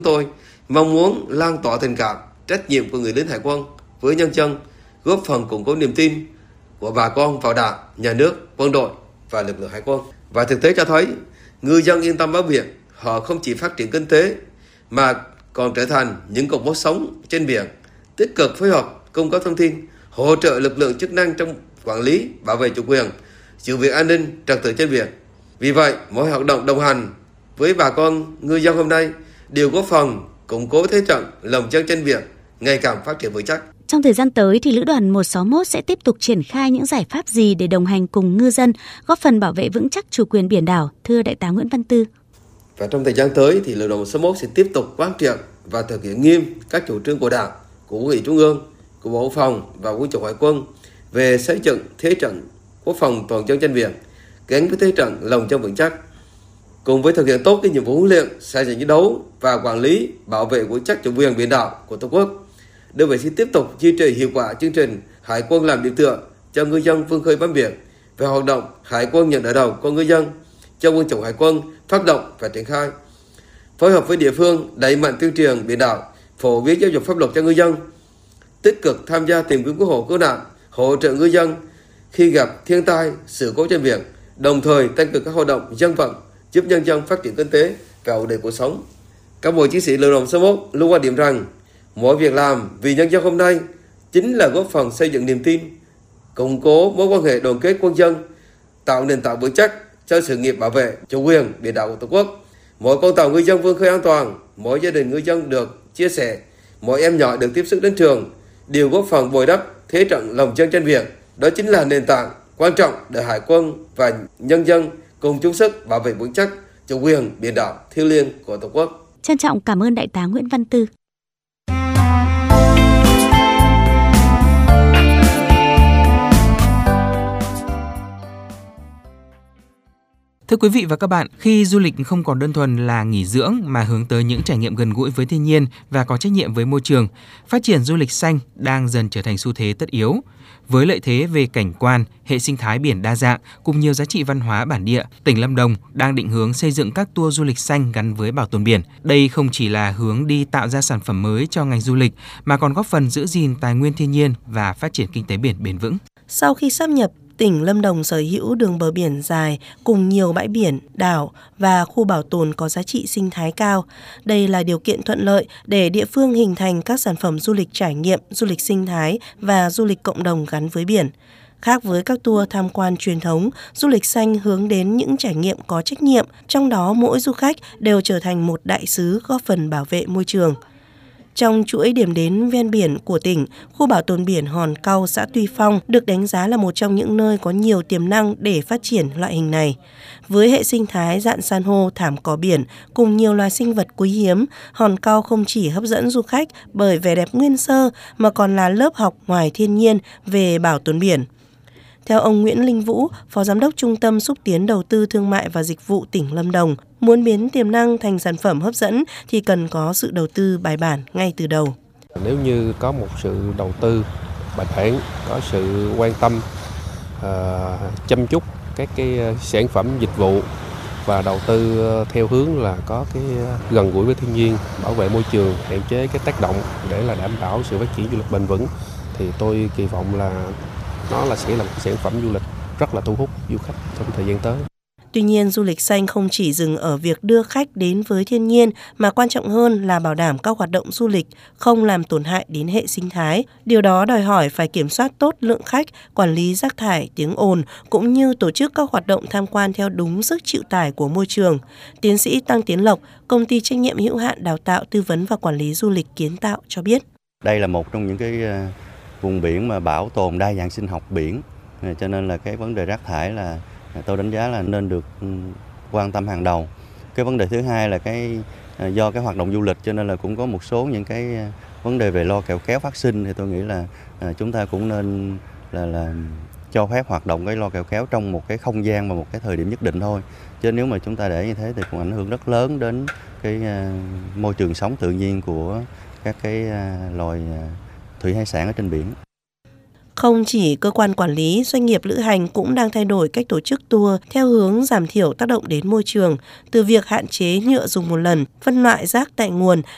Tôi mong muốn lan tỏa tình cảm, trách nhiệm của người lính hải quân với nhân dân, góp phần củng cố niềm tin của bà con vào Đảng, Nhà nước, quân đội và lực lượng hải quân. Và thực tế cho thấy, ngư dân yên tâm bám biển, họ không chỉ phát triển kinh tế mà còn trở thành những cột mốc sống trên biển, tích cực phối hợp, cung cấp thông tin, hỗ trợ lực lượng chức năng trong quản lý, bảo vệ chủ quyền, giữ vững an ninh, trật tự trên biển. Vì vậy, mỗi hoạt động đồng hành với bà con ngư dân hôm nay đều góp phần củng cố thế trận lòng dân trên biển ngày càng phát triển vững chắc. Trong thời gian tới thì Lữ đoàn 161 sẽ tiếp tục triển khai những giải pháp gì để đồng hành cùng ngư dân, góp phần bảo vệ vững chắc chủ quyền biển đảo, thưa Đại tá Nguyễn Văn Tư? Và trong thời gian tới thì Lữ đoàn 161 sẽ tiếp tục quán triệt và thực hiện nghiêm các chủ trương của Đảng, của Quân ủy Trung ương, của Bộ Quốc phòng và Quân chủng Hải quân về xây dựng thế trận quốc phòng toàn dân trên biển gắn với thế trận lòng dân vững chắc. Cùng với thực hiện tốt cái nhiệm vụ huấn luyện, xây dựng chiến đấu và quản lý, bảo vệ vững chắc chủ quyền biển đảo của Tổ quốc, đơn vị sẽ tiếp tục duy trì hiệu quả chương trình Hải quân làm điểm tựa cho ngư dân vươn khơi bám biển về hoạt động Hải quân nhận đỡ đầu của ngư dân cho Quân chủng Hải quân phát động và triển khai. Phối hợp với địa phương đẩy mạnh tuyên truyền biển đảo, phổ biến giáo dục pháp luật cho ngư dân, tích cực tham gia tìm kiếm cứu hộ cứu nạn, hỗ trợ ngư dân khi gặp thiên tai, sự cố trên biển, đồng thời tăng cường các hoạt động dân vận giúp nhân dân phát triển kinh tế và ổn định cuộc sống. Các bộ chiến sĩ Lữ đoàn số 1 luôn quan điểm rằng mỗi việc làm vì nhân dân hôm nay chính là góp phần xây dựng niềm tin, củng cố mối quan hệ đoàn kết quân dân, tạo nền tảng vững chắc cho sự nghiệp bảo vệ chủ quyền biển đảo của Tổ quốc. Mỗi con tàu ngư dân vươn khơi an toàn, mỗi gia đình ngư dân được chia sẻ, mỗi em nhỏ được tiếp sức đến trường đều góp phần bồi đắp thế trận lòng dân trên biển. Đó chính là nền tảng quan trọng để Hải quân và nhân dân cùng chung sức bảo vệ vững chắc chủ quyền biển đảo thiêng liêng của Tổ quốc. Trân trọng cảm ơn Đại tá Nguyễn Văn Tư. Thưa quý vị và các bạn, khi du lịch không còn đơn thuần là nghỉ dưỡng mà hướng tới những trải nghiệm gần gũi với thiên nhiên và có trách nhiệm với môi trường, phát triển du lịch xanh đang dần trở thành xu thế tất yếu. Với lợi thế về cảnh quan, hệ sinh thái biển đa dạng cùng nhiều giá trị văn hóa bản địa, tỉnh Lâm Đồng đang định hướng xây dựng các tour du lịch xanh gắn với bảo tồn biển. Đây không chỉ là hướng đi tạo ra sản phẩm mới cho ngành du lịch mà còn góp phần giữ gìn tài nguyên thiên nhiên và phát triển kinh tế biển bền vững. Sau khi sáp nhập, tỉnh Lâm Đồng sở hữu đường bờ biển dài cùng nhiều bãi biển, đảo và khu bảo tồn có giá trị sinh thái cao. Đây là điều kiện thuận lợi để địa phương hình thành các sản phẩm du lịch trải nghiệm, du lịch sinh thái và du lịch cộng đồng gắn với biển. Khác với các tour tham quan truyền thống, du lịch xanh hướng đến những trải nghiệm có trách nhiệm, trong đó mỗi du khách đều trở thành một đại sứ góp phần bảo vệ môi trường. Trong chuỗi điểm đến ven biển của tỉnh, khu bảo tồn biển Hòn Cau, xã Tuy Phong được đánh giá là một trong những nơi có nhiều tiềm năng để phát triển loại hình này. Với hệ sinh thái rạn san hô, thảm cỏ biển cùng nhiều loài sinh vật quý hiếm, Hòn Cau không chỉ hấp dẫn du khách bởi vẻ đẹp nguyên sơ mà còn là lớp học ngoài thiên nhiên về bảo tồn biển. Theo ông Nguyễn Linh Vũ, Phó Giám đốc Trung tâm Xúc tiến Đầu tư Thương mại và Dịch vụ tỉnh Lâm Đồng, muốn biến tiềm năng thành sản phẩm hấp dẫn thì cần có sự đầu tư bài bản ngay từ đầu. Nếu như có một sự đầu tư bài bản, có sự quan tâm, chăm chút các cái sản phẩm dịch vụ và đầu tư theo hướng là có cái gần gũi với thiên nhiên, bảo vệ môi trường, hạn chế cái tác động để là đảm bảo sự phát triển du lịch bền vững, thì tôi kỳ vọng là nó sẽ là một sản phẩm du lịch rất là thu hút du khách trong thời gian tới. Tuy nhiên, du lịch xanh không chỉ dừng ở việc đưa khách đến với thiên nhiên mà quan trọng hơn là bảo đảm các hoạt động du lịch không làm tổn hại đến hệ sinh thái. Điều đó đòi hỏi phải kiểm soát tốt lượng khách, quản lý rác thải, tiếng ồn cũng như tổ chức các hoạt động tham quan theo đúng sức chịu tải của môi trường. Tiến sĩ Tăng Tiến Lộc, công ty trách nhiệm hữu hạn đào tạo, tư vấn và quản lý du lịch Kiến Tạo cho biết. Đây là một trong những cái vùng biển mà bảo tồn đa dạng sinh học biển, cho nên là cái vấn đề rác thải là tôi đánh giá là nên được quan tâm hàng đầu. Cái vấn đề thứ hai là do cái hoạt động du lịch cho nên là cũng có một số những cái vấn đề về lo kẹo kéo phát sinh, thì tôi nghĩ là chúng ta cũng nên là cho phép hoạt động cái lo kẹo kéo trong một cái không gian và một cái thời điểm nhất định thôi. Chứ nếu mà chúng ta để như thế thì cũng ảnh hưởng rất lớn đến cái môi trường sống tự nhiên của các cái loài thủy hải sản ở trên biển. Không chỉ cơ quan quản lý, doanh nghiệp lữ hành cũng đang thay đổi cách tổ chức tour theo hướng giảm thiểu tác động đến môi trường, từ việc hạn chế nhựa dùng một lần, phân loại rác tại nguồn